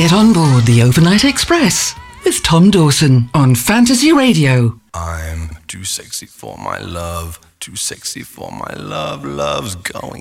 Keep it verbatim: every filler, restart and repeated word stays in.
Get on board the Overnight Express with Tom Dawson on Fantasy Radio. I'm too sexy for my love, too sexy for my love, love's going